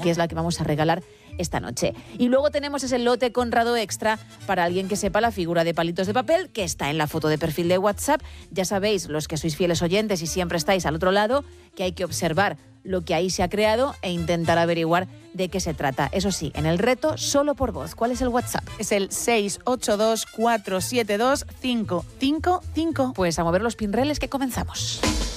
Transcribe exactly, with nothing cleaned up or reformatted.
que es la que vamos a regalar esta noche. Y luego tenemos ese lote Conrado Extra para alguien que sepa la figura de palitos de papel que está en la foto de perfil de WhatsApp. Ya sabéis, los que sois fieles oyentes y siempre estáis al otro lado, que hay que observar lo que ahí se ha creado e intentar averiguar de qué se trata. Eso sí, en el reto solo por voz. ¿Cuál es el WhatsApp? Es el seis ocho dos, cuatro siete dos, cinco cinco cinco. Pues a mover los pinreles que comenzamos.